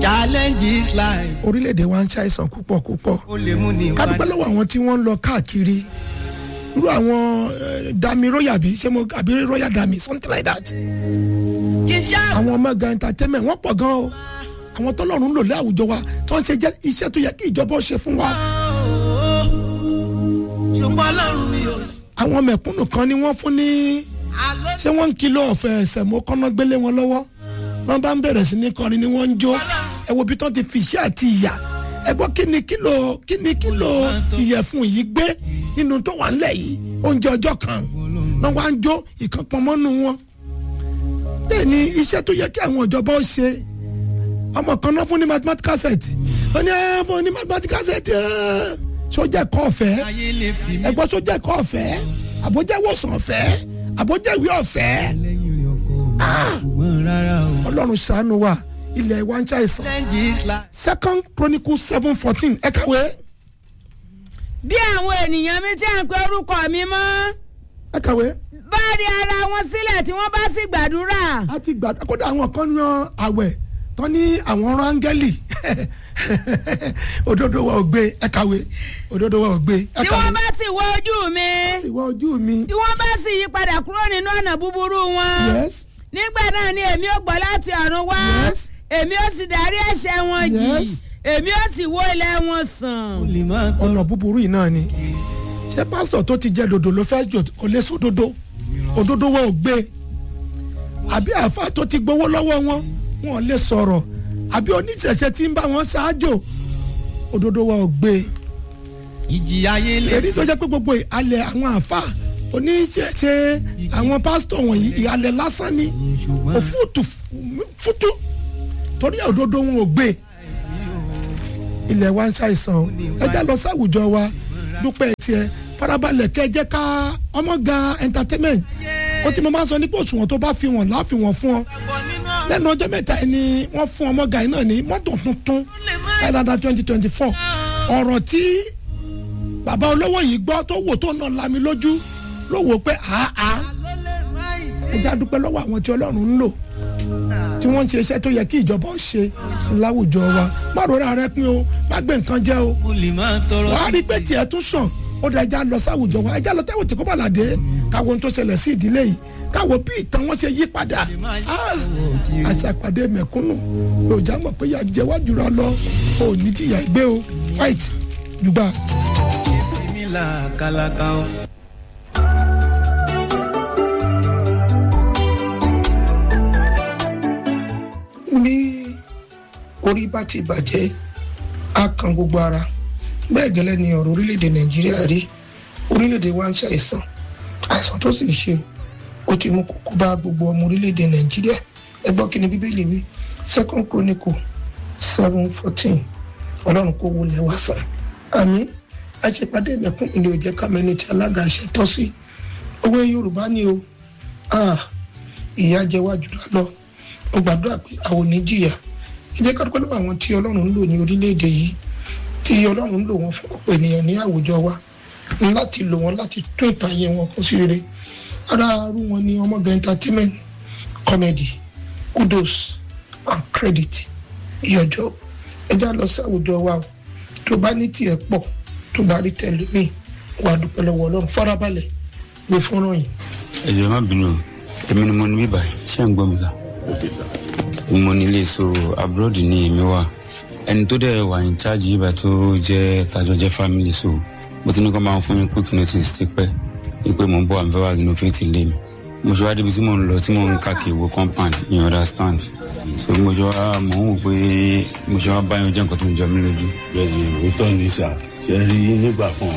challenges life. orílẹ̀-èdè wa ń ṣàìsàn púpọ̀ púpọ̀. ká dúpẹ́ lọ́wọ́ àwọn tí wọ́n ń lọ káàkiri irú àwọn dami royal bí ṣé mo àbí royal dami something like that. àwọn ọmọ gan entertainment wọ́n pọ̀ gan o àwọn tọ́lọ́run ń lò lé àwùjọ wa tí wọ́n ṣe jẹ́ iṣẹ́ tó yẹ kí ìjọba ó ṣe fún wa. àwọn mẹ̀kúnnù kan ni wọ́n fún ní ṣé wọ́n ń kìlọ̀ ọ̀fẹ́ ẹ̀sẹ̀ mọ́ kọ́nà gbélé wọn lọ́wọ́ wọ́n bá ń bẹ̀rẹ̀ sí ní kọrin ni wọ́n ń jó ẹ wo bí tán ti fi iṣẹ́ àti ìyà ẹ gbọ́ kí ni kílò ìyẹ̀fun yìí gbé nínú tó wà ńlẹ̀ yìí oúnjẹ ọjọ́ kan náà wá ń jó ìkànpọ̀mọ́nù wọn. bẹ́ẹ̀ ni iṣẹ́ tó yẹ kí àwọn ìjọba ó ṣe ọmọ kan náà fún ní mathematical set ó ní fún ní mathematical set sójà ẹ̀kọ́ ọ̀fẹ́ ẹ̀gbọ́n sójà ẹ̀kọ́ ọ̀fẹ́ àbójá ìwòsàn ọ̀fẹ́ àbójá ìwé ọ̀fẹ́. ọlọ́run ṣàánú wa ilẹ̀ wa ń ṣàìsàn. 2 Chronicles 7:14 ẹ kàwé. bí àwọn ènìyàn mi tí à ń pe orúkọ mi mọ́. ẹ kàwé. bá rí ara wọn sílẹ̀ tí wọ́n bá sì gbàdúrà. a ti gbàdúrà kódà àwọn kan yan àwẹ̀ tán ní àwọn rángẹ́lì òdodo wa ò gbé ẹ kàwé òdodo wa ò gbé ẹ kàwé. tí wọ́n bá sì wọ ojú mi. sì wọ ojú mi. tí wọ́n bá sì yí padà kúrò nínú ọ̀nà búburú wọn. yes. nígbà náà ni èmi ó gbọ́ láti ọ̀run wá. yes. èmi ó sì dárí ẹ̀ṣẹ̀ wọn jì. yes. èmi ó sì wó ilẹ̀ wọn sàn. ọ̀nà búburú yìí náà ni ṣé pásítọ̀ tó ti jẹ́ dodo ló fẹ́ jò kò lè sódodo òdodo wọn ò gbé àbí àáfàá tó ti gbowó lọ́wọ́ wọn wọn ò lè sọ̀rọ̀ àbí oníṣẹ̀ṣẹ̀ tí ń bá wọn ṣáájò òdodo wọn ò gbé. èrí tó jẹ́ pé gbogbo ìhàlẹ̀ àwọn àáfàá oníṣẹ̀ṣẹ̀ àwọn pásítọ̀ wọ̀nyí ìhàlẹ̀ lásán ni òfútù fútú torí òdodo wọn ò gbé. ilẹ̀ wa ń ṣàìsàn ẹ já lọ sáwùjọ wa dúpẹ́ tiẹ̀ farabalẹ̀ kẹ́ jẹ́ ká ọmọga entertainment ó ti mo máa ń sọ ní pé òṣùwọ̀n tó bá fi wọ̀n láfiwọ̀n fún ọ lẹ́nu ọjọ́ mẹ́ta ẹni wọ́n fún ọmọga yìí náà ní mọ́tò tuntun ẹ̀dàdà 2024 ọ̀rọ̀ tí bàbá olówó yìí gbọ́ tó wò tó náà lami lójú ló wò pé àá ẹ já dúpẹ́ lọ́wọ́ àwọn tí Ọlọ́run ń lò tí wọ́n ń ṣe iṣẹ́ tó yẹ kí ìjọba ó ṣe láwùjọ wa má rora rẹ pín o má gbé nǹkan jẹ o wàá rí pé tiẹ̀ tún sàn ó dá ẹja lọ sáwùjọ wa ẹja lọ tẹ́wọ̀ tí kò bá làdé káwọn ohun tó ṣẹlẹ̀ sí ìdílé yìí káwọn bí ìtàn wọn ṣe yí padà àṣàpàdé mẹ̀kúnnù lòjá mọ̀ pé yà jẹ́ wájú rẹ lọ ò ní jìyà gbé o white jùgbà. bí orí bá ti bàjẹ́ á kan gbogbo ara bẹ́ẹ̀ gẹ́lẹ́ ni ọ̀rọ̀ orílẹ̀-èdè Nàìjíríà rí orílẹ̀-èdè wa ń ṣàìsàn àìsàn tó sì ń ṣe ó ti mú kókó bá gbogbo ọmọ orílẹ̀-èdè Nàìjíríà ẹ gbọ́ kí ni Bíbélì wí 2 Chronicles 7:14 Ọlọ́run kó wo lẹ̀ wá sàn àmín àṣepàdé mẹ̀kún ilé òjẹ́ kámẹ́ni tí alága ṣe tọ́ sí owó Yorùbá ni o ìyà jẹ wá jù lọ ó gbàdúrà pé àwọn ò ní jìyà ẹ jẹ́ ká dúpẹ́ lọ́wọ́ àwọn tí Ọlọ́run ń lò ní orílẹ̀-èdè yìí tí Ọlọ́run ń lò wọ́n fún ọ̀pọ̀ ènìyàn ní àwùjọ wa láti lò wọ́n láti tún ìtàn ayé wọn kó sí rere ara arú wọn ni ọmọge entertainment comedy kudos and credit ìyọjọ́ ẹ já lọ sí àwùjọ wa o tó bá ní tiẹ̀ pọ̀ tó bá rí tẹlifí wà dúpẹ́ lọ́wọ́ Ọlọ́run farabalẹ̀ gbé fọ́nrán yìí. ẹ jẹ́ má bínú èmi ni mo ní bíbá ṣé ń gbọ́ mi sá mo nílé so abroad ní èmi wà ẹni tó dẹ̀ wà in charge yìí bá tó jẹ́ tajọ jẹ́ family so mo ti ní kó máa ń fún mi quick notice ti pẹ́ pé mo ń bọ̀ àmì fẹ́ wà nínú fíìtì lé mi mo ṣe wá débi tí mo ń lọ tí mo ń káàkiri wo compound you understand so mo ṣe wá mo ń wò pé mo ṣe wá báyọ̀ jẹ́ nǹkan tó ń jọ mí lójú. bẹ́ẹ̀ni òótọ́ ní sà ṣe rí nígbà kan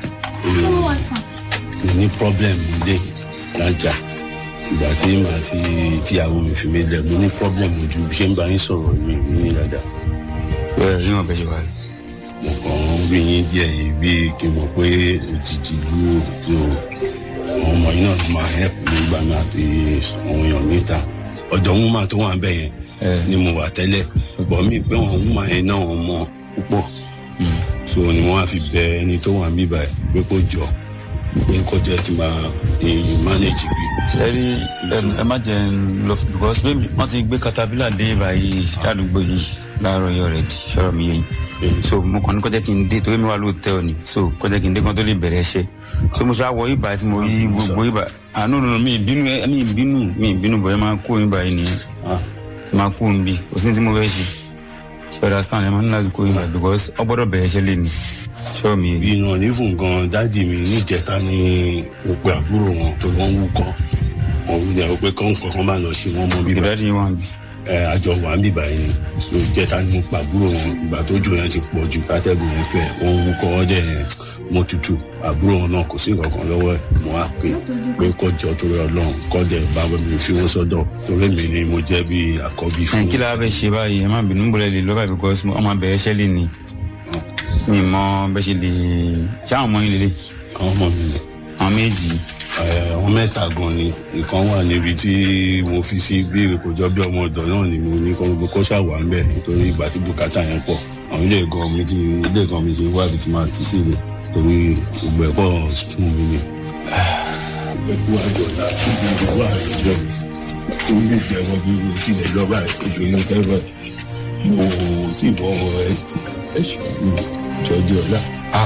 ní problem ilé lájà ìgbà tí màá ti tíyàwó mi fi mí lẹ̀ mo ní problem ojú bí ṣe ń bá yín sọ̀rọ̀ mi ní dáadáa. bẹ́ẹ̀ ni wọ́n bẹ ṣe wá. mo kàn ń rí yín díẹ̀ yìí bí kí n mọ̀ pé òjijì dúró tó àwọn ọmọ yín náà máa help mi gbà mí àti àwọn èèyàn níta ọ̀dọ̀ wọn máa tó wà ń bẹ̀ yẹn ni mo wà tẹ́lẹ̀ bọ̀ mí pé wọn máa yẹn náà wọn mọ púpọ̀ so ni mo wá fi bẹ ẹni tó wà ń bíbà pé kó jọ pé kó jẹ́ ti máa manage bí. ṣẹ́rí ẹ má jẹ́ ń lọ because wọ́n ti gbé katapila dé báyìí ládùúgbò yìí láàárọ̀ yọ̀ rẹ̀ di sọ̀rọ̀ mi yẹn so mo kàn ní kọjá kí n dé torí mi wà lóòótọ́ ni so kọjá kí n dé kan tó lè bẹ̀rẹ̀ iṣẹ́ so mo ṣe àwọ̀ ibà tí mo rí gbogbo ibà àánú nínú mi ìbínú bọ̀ ẹ máa kó ibà yìí nìyẹn máa kó n bí kò sí tí mo fẹ́ ṣe ṣe understand ẹ máa ń láti kó ibà because ọ gbọ́dọ̀ bẹ̀rẹ̀ iṣẹ́ lé mi sọ̀rọ̀ mi yẹn. ìnà nífun gan dáàdì mi níjẹta ní òpè àbúrò wọn tó wọ́n wúkọ́ wọn ní àwọn pé kọ́ńkọ́ máa lọ sí wọn mọ́ bíbá ìdádì wà bí. àjọ wà ń bíbá yìí ni so jẹta ní pàbúrò wọn ìgbà tó jò yẹn ti pọ̀ ju kátẹ́gùn yẹn fẹ́ wọn wúkọ́ ọdẹ mọ́ tutù àbúrò wọn náà kò sí nǹkan lọ́wọ́ ẹ̀ mo á pé kọjọ torí Ọlọ́run kọ́dẹ̀ bá mi fi wọ́n sọ́dọ̀ torí mi ni mo jẹ́ bí àkọ́bí fún. kí la fẹ́ ṣe báyìí ẹ má bínú bọ́lẹ̀ lè lọ́ba because ọmọ bẹ̀rẹ̀ ṣẹ́ lé ni mi mọ bẹ́ẹ̀ ṣe lè ṣé àwọn ọmọ yín lélẹ̀. àwọn ọmọ mi ni. àwọn méjì. àwọn mẹ́ta gan ni ìkan wà níbi tí mo fi sí bí ìrìkòjọ́ bí ọmọ ọ̀dọ́ náà ni mo ní kó ṣàwà ń bẹ̀ nítorí ìgbà tí bùkátà yẹn pọ̀ àwọn ilé gan mi ti wá ibi tí máa ti sí ni torí gbogbo ẹ̀kọ́ sùn mi ni. ẹ̀kú àjọ̀dá ìgbìmọ̀ wà àjọ tó ń lè jẹ́ wọn bí mo ti lè lọ́ba ìkójú iná kẹ́rẹ́ mo tí ìwọ ẹ̀ṣọ́ mi jọjọ ọ̀la.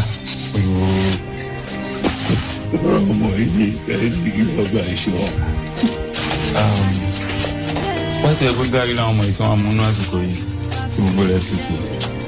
ọmọ yìí ẹni ìgbàgbà ìṣọ́. wọ́n ti ẹ̀kọ́ gárí láwọn ọmọ ìtàn amúnú àsìkò yìí tí gbogbo rẹ̀ fi kú.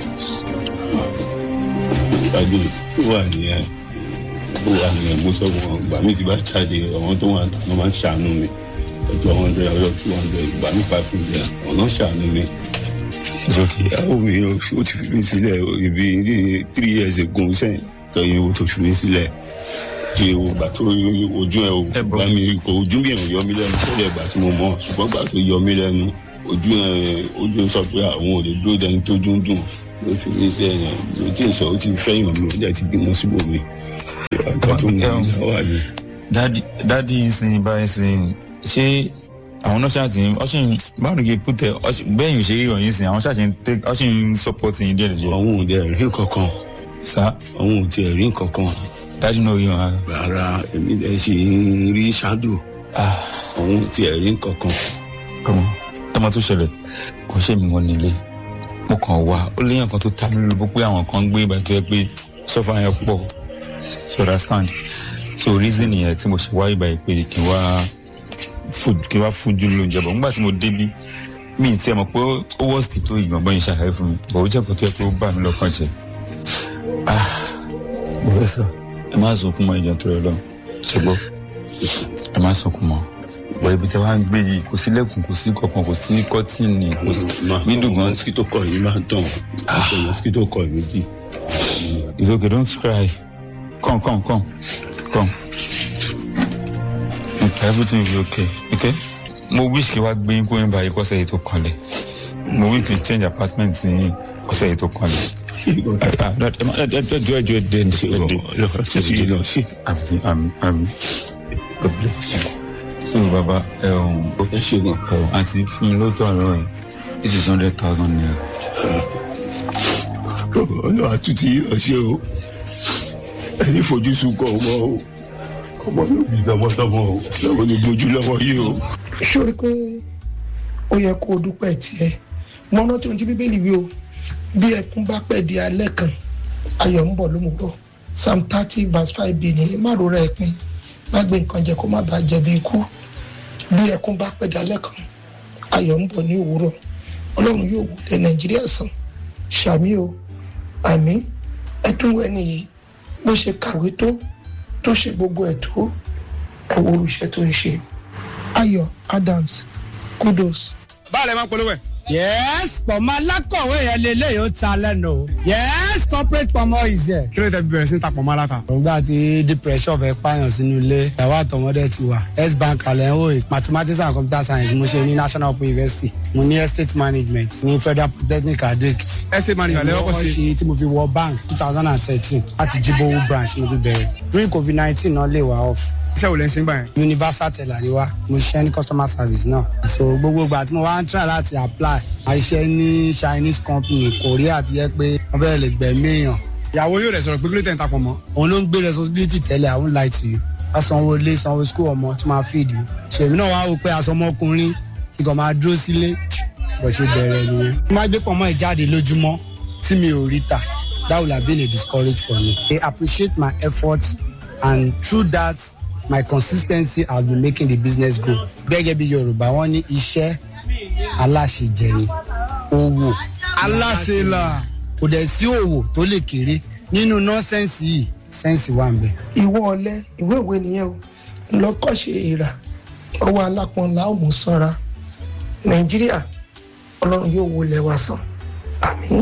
ìpàdé tó wà nìyẹn mo sọ wọn ìgbà mi ti bá jáde àwọn tó wà tán máa ń ṣàánú mi ọjọ́ 100 ọjọ́ 200 ìgbà mi pàápàá ìjà ọ̀nà ṣàánú mi. ìyàwó mi ó ti fi mí sílẹ̀ ibi 3 years ago sẹ́yìn tọ́yìn owó tó fi mí sílẹ̀ kí o gbà tó ojú ẹ o gbà mí kò ojú mi ẹ̀ yọ mí lẹ́nu tẹ́lẹ̀ ìgbà tí mo mọ̀ ṣùgbọ́n gbà tó yọ mí lẹ́nu ojú sọ pé àwọn ò lè dúró dẹni tó dùn ló fi mí sílẹ̀ yẹn ló tí ì sọ ó ti fẹ́yàn mi ó dẹ̀ ti bímọ síbò mi. dádì ìsìn báyìí sìn ṣé àwọn náà ṣáàtì ọṣìn báwo ni kì í pútẹ bẹ́ẹ̀ yìí ṣe rí ìròyìn sìn àwọn ṣáàtì ọṣìn support yín díẹ̀ díẹ̀. àwọn ò dẹ̀ rí kankan. sá. àwọn ò tiẹ̀ rí kankan. dájú náà rí wọn. rárá èmi dẹ̀ ṣe ń rí ṣáàdù. àwọn ò tiẹ̀ rí kankan. tọmọ tó ṣẹlẹ̀ kò ṣe mi wọn nílé mo kàn wá ó léyìn kan tó ta mí lóbo pé àwọn kan ń gbé ibà tó yẹ pé sọfà yẹn pọ̀ so understand so reason yẹn tí mo ṣe wá ibà yìí pé kí n wá fojú lóúnjẹ bọ̀ nígbà tí mo débí mi ì tiẹ̀ mọ̀ pé ó wọ́ọ̀sì tó ìgbọ̀ngbọ̀n yìí ṣàlàyé fún mi bọ̀ ó jẹ́ kó tó yẹ pé ó bà mí lọ́kàn jẹ́ bọ̀wẹ́ sọ ẹ má sunkún mọ́ ìjọ tó rẹ lọ ṣùgbọ́n ẹ má sunkún mọ́ bọ̀ ibi tí wọ́n á gbé yìí kò sí lẹ́kùn kò sí kankan kò sí kọ́tìnì kò sí mídùn gan. mosquito coil yìí máa ń tàn mosquito coil méjì. It's okay, don't cry. Come. Okay, everything will be okay, okay? Mo wish kí wá gbé yín kó yín báyìí kọ́sẹ̀ yìí tó kanlẹ̀. Mo wish kí change apartment yín kọ́sẹ̀ yìí tó kanlẹ̀. Ẹjọ́ dé àmì. God bless you. So baba àti fún mi lóòótọ́ àárọ̀ yìí this is 100,000 naira. ọlọ́wà tún ti yọ ṣe o ẹni fojú sunkọ ọmọ yóò bí tọmọtọmọ o lọ́wọ́ ní gbójú lọ́wọ́ yìí o. sórí pé ó yẹ kó o dúpẹ́ tiẹ̀ mọ́nà tó ń jí bíbélì wí o bí ẹkún bá pẹ́ di alẹ́ kan ayọ̀ ń bọ̀ lómùrọ̀ Psalm 30 verse 5b ní má rora ẹ̀pin má gbé nǹkan jẹ kó má bàa jẹ̀bi ikú bí ẹkún bá pẹ́ di alẹ́ kan ayọ̀ ń bọ̀ ní òwúrọ̀ Ọlọ́run yóò wọlé Nàìjíríà sàn ṣàmì o àmì ẹtún ẹni yìí bó ṣe kàwé tó ṣe gbogbo ẹ̀ tó ẹ̀wọ̀ olùṣẹ́ tó ń ṣe Ayọ̀ Adams kudos. báàlẹ̀ máa ń polówó ẹ̀. yes pọ̀mọ́ alákọ̀wé yẹn lélẹ̀ yóò ta lẹ́nu o yes corporate pọ̀mọ́ is there. kí ló dé bẹ̀rẹ̀ sí ní ta pọ̀mọ́ aláta. ògbà tí depression fẹ́ pààyàn sínú ilé ẹ̀wọ́ àtọmọdé ti wà S bank alẹ́wò mathematics and computer science mo ṣe ní National Open University mo ní estate management ní Federal Polytechnic Adó-Èkìtì. estate management lẹ́wọ́ kọ́ sí. ṣe tí mo fi wọ bank 2013 láti Jibowu branch mo ti bẹ̀rẹ̀ during COVID-19 náà lè wà off. iṣẹ́ wo lẹ́ ń ṣe ń báyìí. Universal teller ni wá mo ṣiṣẹ́ ní customer service náà so gbogbo ìgbà tí mo wá ń try láti apply àìṣe ní Chinese company Korea ti yẹ pé wọ́n fẹ́ẹ́ lè gbẹ̀mí èèyàn. ìyàwó yóò rẹ̀ sọ̀rọ̀ pé kí ló tẹ̀ ń ta pọ̀ mọ́. òun ló ń gbé responsibility tẹ́lẹ̀ I won't lie to you asanwó ilé sanwó school ọmọ tí máa feed mi ṣèmi náà wá wò pé asọmọkùnrin kíkọ máa dúró sílé bó ṣe bẹ̀rẹ̀ nìyẹn. má gbé pọ̀ mọ́ ìjáde lójúmọ́ tí mi ò rí ta, that would have been a discourage for me. I appreciate my efforts and through that my consistency has been making the business grow. Gẹ́gẹ́ bí Yorùbá wọ́n ní iṣẹ́ aláṣejẹ ni, owó aláṣelà. kò dẹ̀ sí òwò tó lè kéré nínú nọ́sẹ̀nsì yìí, sẹ́ǹsì wà ń bẹ̀. ìwọ ọ̀lẹ ìwé ìwé nìyẹn o ńlọkọ̀ṣe ìrà ọwọ́ alápọ̀nlá ò mú sanra Nàìjíríà Ọlọ́run yóò wọlé wa sàn àmín.